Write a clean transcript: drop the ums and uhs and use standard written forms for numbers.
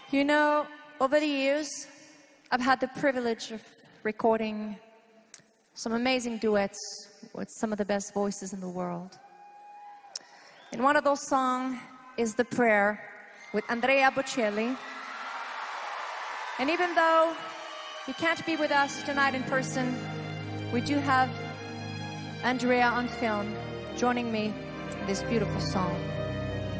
You know, over the years, I've had the privilege of recording some amazing duets with some of the best voices in the world. And one of those songs is The Prayer with Andrea Bocelli. And even though he can't be with us tonight in person, we do have Andrea on film joining me in this beautiful song.